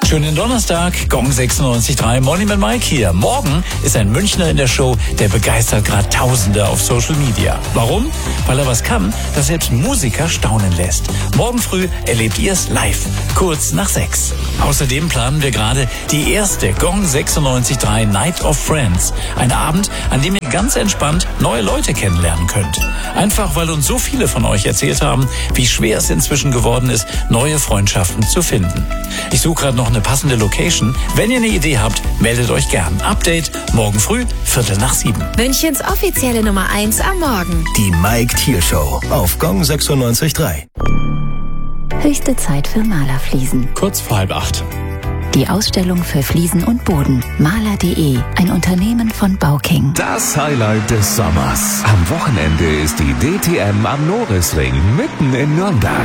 Schönen Donnerstag, Gong 96.3, Morning mit Mike hier. Morgen ist ein Münchner in der Show, der begeistert gerade Tausende auf Social Media. Warum? Weil er was kann, das selbst Musiker staunen lässt. Morgen früh erlebt ihr es live, kurz nach 6. Außerdem planen wir gerade die erste Gong 96.3 Night of Friends. Ein Abend, an dem ihr ganz entspannt neue Leute kennenlernen könnt. Einfach, weil uns so viele von euch erzählt haben, wie schwer es inzwischen geworden ist, neue Freundschaften zu finden. Ich suche gerade noch eine passende Location. Wenn ihr eine Idee habt, meldet euch gern. Update morgen früh, 6:45. Münchens offizielle Nummer 1 am Morgen. Die Mike Thiel Show auf Gong 96.3. Höchste Zeit für Malerfliesen. Kurz vor 7:30. Die Ausstellung für Fliesen und Boden. Maler.de, ein Unternehmen von Bauking. Das Highlight des Sommers. Am Wochenende ist die DTM am Norisring, mitten in Nürnberg.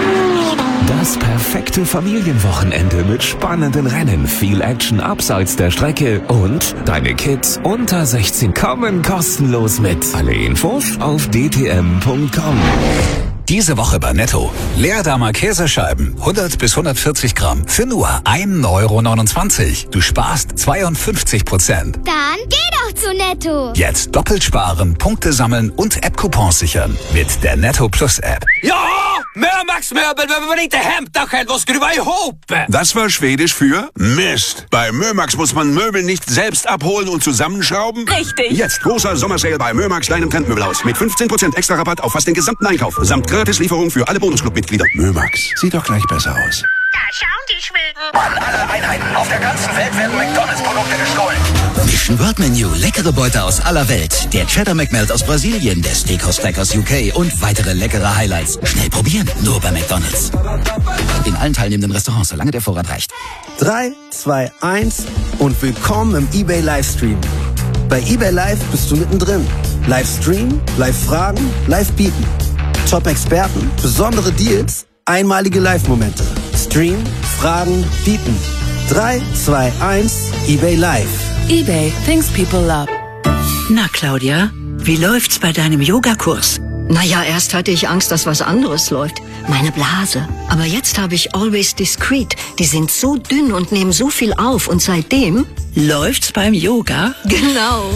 Das perfekte Familienwochenende mit spannenden Rennen, viel Action abseits der Strecke und deine Kids unter 16 kommen kostenlos mit. Alle Infos auf dtm.com. Diese Woche bei Netto. Leerdammer Käsescheiben, 100 bis 140 Gramm, für nur 1,29 €. Du sparst 52%. Dann geh doch zu Netto. Jetzt doppelt sparen, Punkte sammeln und App-Coupons sichern. Mit der Netto Plus App. Ja, Mömax-möbel behöver man inte hämta själv och skruva ihop. Das war Schwedisch für Mist. Bei Mömax muss man Möbel nicht selbst abholen und zusammenschrauben. Richtig. Jetzt großer Sommersale bei Mömax deinem Trendmöbelhaus mit 15% extra Rabatt auf fast den gesamten Einkauf samt Gratislieferung für alle Bonusclub-Mitglieder. Mömax, sieht doch gleich besser aus. Da schauen die Schweden. An alle Einheiten auf der ganzen Welt werden McDonalds-Produkte gestohlen. Mission World Menu, leckere Beute aus aller Welt. Der Cheddar McMelt aus Brasilien, der Steakhouse Stack aus UK und weitere leckere Highlights. Schnell probieren, nur bei McDonalds. In allen teilnehmenden Restaurants, solange der Vorrat reicht. 3, 2, 1 und willkommen im eBay Livestream. Bei eBay Live bist du mittendrin. Livestream, Live-Fragen, Live-Bieten. Top-Experten, besondere Deals, einmalige Live-Momente. Stream, Fragen, Bieten. 3, 2, 1, eBay Live. eBay, things people love. Na, Claudia, wie läuft's bei deinem Yogakurs? Naja, erst hatte ich Angst, dass was anderes läuft. Meine Blase. Aber jetzt habe ich Always Discreet. Die sind so dünn und nehmen so viel auf. Und seitdem... Läuft's beim Yoga? Genau.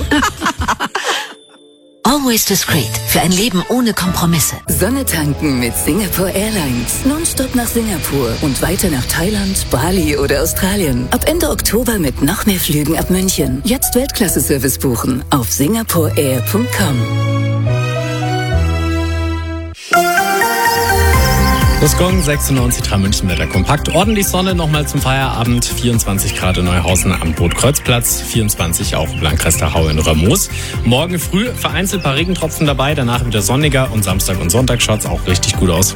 Always Discreet. Für ein Leben ohne Kompromisse. Sonne tanken mit Singapore Airlines. Nonstop nach Singapur und weiter nach Thailand, Bali oder Australien. Ab Ende Oktober mit noch mehr Flügen ab München. Jetzt Weltklasse-Service buchen auf singaporeair.com. Das Gong 96.3 München Wetter kompakt. Ordentlich Sonne nochmal zum Feierabend. 24 Grad in Neuhausen am Brotkreuzplatz. 24 auch im Landkreis Dachau in Ramos. Morgen früh vereinzelt ein paar Regentropfen dabei. Danach wieder sonniger und Samstag und Sonntag schaut's auch richtig gut aus.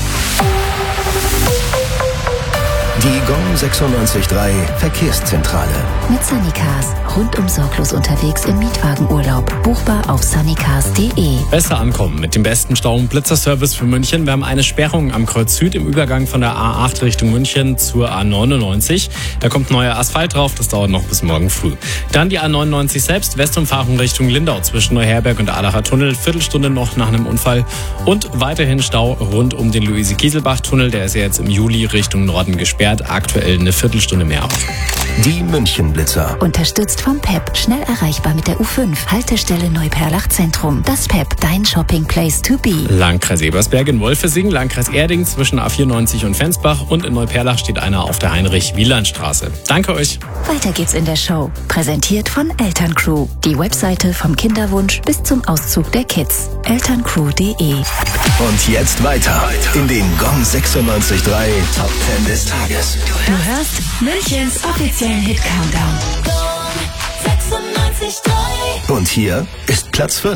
Die Gong 96.3 Verkehrszentrale. Mit Sunnycars. Rundum sorglos unterwegs im Mietwagenurlaub. Buchbar auf sunnycars.de. Besser ankommen mit dem besten Stau- und Blitzerservice für München. Wir haben eine Sperrung am Kreuz Süd im Übergang von der A8 Richtung München zur A99. Da kommt neuer Asphalt drauf, das dauert noch bis morgen früh. Dann die A99 selbst, Westumfahrung Richtung Lindau zwischen Neuherberg und Adacher Tunnel. Viertelstunde noch nach einem Unfall. Und weiterhin Stau rund um den Luise-Kieselbach-Tunnel. Der ist ja jetzt im Juli Richtung Norden gesperrt. Aktuell eine Viertelstunde mehr auf. Die München-Blitzer. Unterstützt vom PEP. Schnell erreichbar mit der U5. Haltestelle Neuperlach Zentrum. Das PEP, dein Shopping-Place to be. Landkreis Ebersberg in Wolfesing, Landkreis Erding zwischen A94 und Fensbach und in Neuperlach steht einer auf der Heinrich-Wieland-Straße. Danke euch. Weiter geht's in der Show. Präsentiert von Elterncrew. Die Webseite vom Kinderwunsch bis zum Auszug der Kids. Elterncrew.de. Und jetzt weiter in den Gong 96.3 Top 10 des Tages. Du hörst Münchens offiziellen Hit-Countdown. Und hier ist Platz 5.